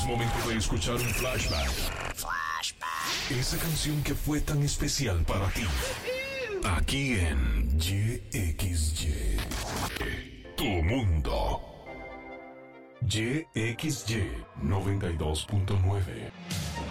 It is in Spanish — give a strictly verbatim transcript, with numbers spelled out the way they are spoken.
momento de escuchar un flashback. Flashback. Esa canción que fue tan especial para ti. Aquí en Y X Y. Tu mundo. Y X Y noventa y dos punto nueve.